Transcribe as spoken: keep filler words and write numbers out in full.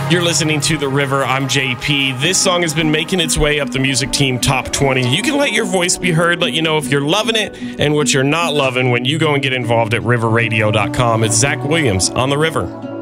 You're listening to The River. I'm J P. This song has been making its way up the music team top twenty. You can let your voice be heard, let you know if you're loving it and what you're not loving when you go and get involved at river radio dot com. It's Zach Williams on The River.